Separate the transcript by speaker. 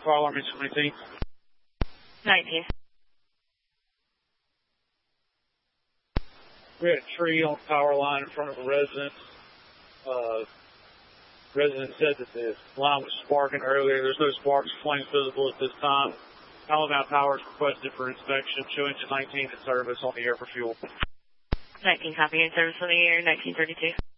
Speaker 1: fire alarm is 19.
Speaker 2: 19.
Speaker 1: We had a tree on the power line in front of a residence. Resident said that the line was sparking earlier. There's no sparks or flames visible at this time. Alabama Power is requested for inspection. Show engine 19 in service on the air for fuel.
Speaker 2: 19 copy in service on the air, 1932.